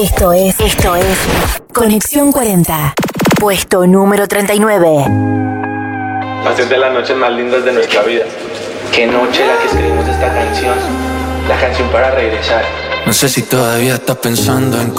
Esto es Conexión 40, puesto número 39. Va a ser de las noches más lindas de nuestra vida. Qué noche la que escribimos esta canción. La canción para regresar. No sé si todavía estás pensando en